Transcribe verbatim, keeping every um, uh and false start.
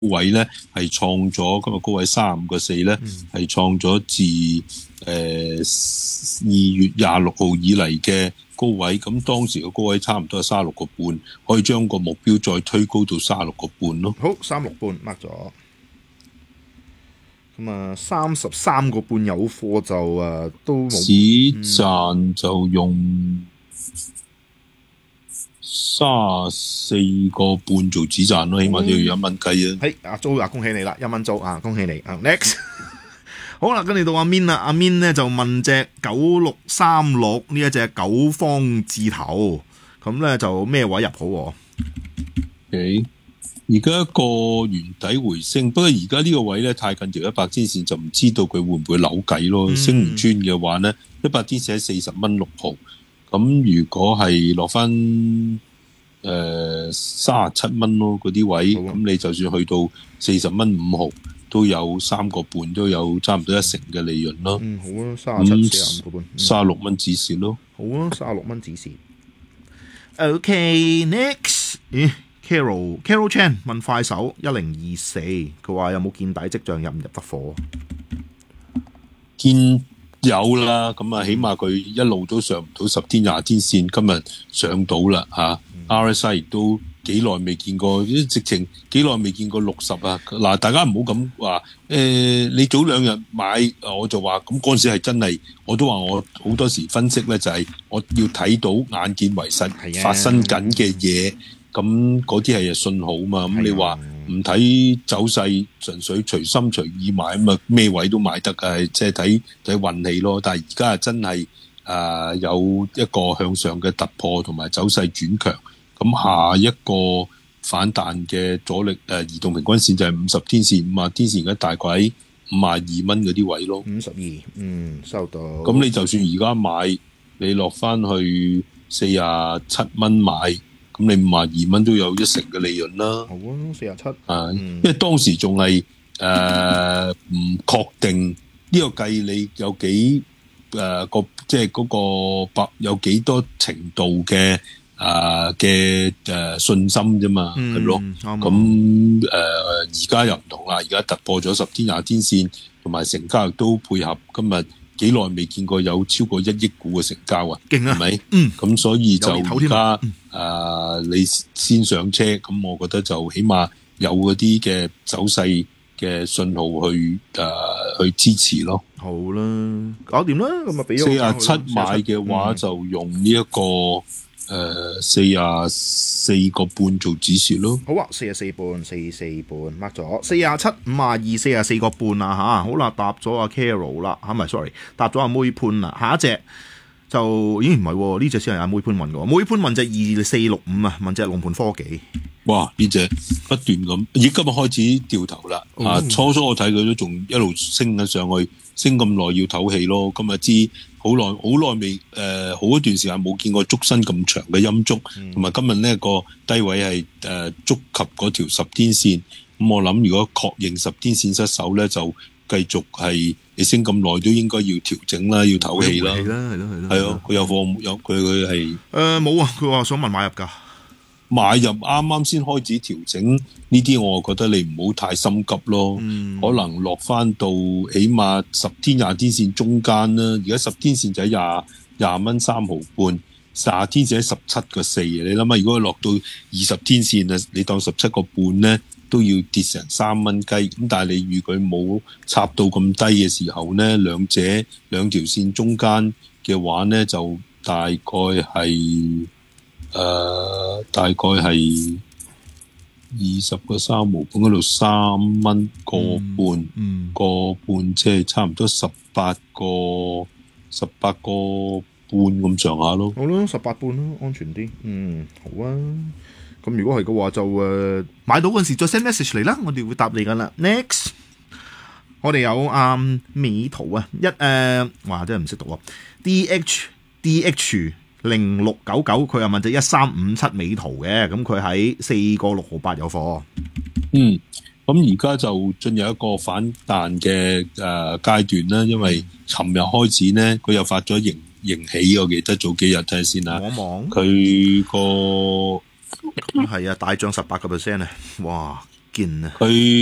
位咧係創咗今日高位三十五個四咧，係創咗自誒二月廿六號以嚟嘅高位。咁當時嘅高位差唔多係三十六個半，可以將個目標再推高到三十六個半咯。 好，三十六半 mark 咗。咁啊，三十三個半有貨就誒都冇。 止賺就用三十四個半做止賺咯，起碼都要一蚊雞啊！ 係阿租啊，恭喜你啦，一蚊租啊，恭喜你啊 ！Next， 好啦，跟住到阿 Min 啦，阿 Min 咧就問隻九六三六呢一隻九方字頭，咁咧就咩位入好？ OK， 而家一個圓底回升，不過而家呢個位咧太近條一百天線，就唔知道佢會唔會扭計咯。嗯、升唔穿嘅話咧，一百天線喺四十蚊六毫。咁如果係落翻誒三十七蚊咯嗰啲位，咁、啊、你就算去到四十蚊五毫，都有三個半，都有差唔多一成嘅利潤咯。 嗯，好啊，三十七四十五個半， 三十六蚊止蝕咯。 好啊，三十六蚊止蝕。OK，next，、okay, 咦 Carol Carol Chan 問快手一零二四，佢話有冇見底跡象，入唔入得貨？ 見有啦，咁啊，起碼佢一路都上唔到十天廿天線，今日上到啦嚇。嗯、R S I 亦都幾耐未見過，直情幾耐未見過六十啊！嗱，大家唔好咁話誒，你早兩日買，我就話咁嗰陣時係真係，我都話我好多時分析咧，就係我要睇到眼見為實發生緊嘅嘢，咁嗰啲係信號嘛。咁你話唔睇走勢，純粹隨心隨意買咁啊，咩位都買得嘅，即係睇睇運氣咯。但係而家係真係誒、呃、有一個向上嘅突破同埋走勢轉強，咁下一個反彈嘅阻力誒、呃、移動平均線就係五十天線、五十天線，而家大概喺五十二蚊嗰啲位咯。 五十二，嗯，收到。 咁你就算而家買，你落翻去四十七蚊買。咁你五十二蚊都有一成嘅利潤啦。 好啊，四十七。 啊，嗯、因為當時仲係誒唔確定呢個計你有幾誒、呃、個，即係嗰個百有幾多程度嘅誒嘅誒信心啫嘛，係、嗯、咯。咁誒而家又唔同啦，而家突破咗十天廿天線，同埋成交亦都配合今日。幾耐未見過有超過一億股嘅成交啊？ 勁啊， 係咪？ 嗯， 咁所以就而家誒，你先上車，咁我覺得就起碼有嗰啲嘅走勢嘅信號去誒、呃、去支持咯。 好啦，搞掂啦，咁啊俾咗四十七買嘅話，就用呢、這、一個誒四十四個半做止蝕咯。 好啊，四十四半，四十四半 mark 咗，四十七五廿二，四十四個半啊吓，好啦，搭咗阿 Carol 啦，吓唔係 sorry， 搭咗阿妹潘啦，下一隻就咦唔係呢隻先係阿妹潘問嘅，妹潘問隻二四六五啊，問隻龍盤科技。 哇！呢隻不斷咁，而今日開始掉頭啦。哦、啊，初初我睇佢都仲一路升緊上去，升咁耐要唞氣咯。今日知好耐，好耐未誒，好一段時間冇見過燭身咁長嘅陰燭，同埋、嗯、今日呢個低位係誒觸及嗰條十天線。咁、嗯、我諗如果確認十天線失守咧，就繼續係你升咁耐都應該要調整啦，要唞氣啦。係啦，係咯，係咯。係咯，佢有貨有佢佢係誒冇啊！佢話想問買入㗎。 買入啱啱先開始調整呢啲，我覺得你唔好太心急咯。嗯、可能落翻到起碼十天廿天線中間啦。而家十天線就喺廿廿蚊三毫半，廿天線喺十七個四。你諗下，如果落到二十天線啊，你當十七個半咧，都要跌成三蚊雞。咁但係你預佢冇插到咁低嘅時候咧，兩者兩條線中間嘅話咧，就大概係。誒、呃，大概係二十個三毫半嗰度三蚊個半，嗯，個半即係差唔多十八個十八個半咁上下咯。 好啦，十八半咯，安全啲。嗯，好啊。咁如果係嘅話就誒、呃、買到嗰陣時再 send message 嚟啦，我哋會答你噶啦。Next， 我哋有啊、嗯、美圖啊，一誒、呃，哇真係唔識讀啊 ，D H D H。零六九九，佢又問隻一三五七美圖嘅，咁佢喺四個六毫八有貨。 嗯，咁而家就進入一個反彈嘅誒階段啦，因為尋日開始咧，佢又發咗盈盈喜，我記得早幾日睇下先啦。 望一望， 佢個係啊，大漲十八個 percent 啊，哇！ 見啊。 佢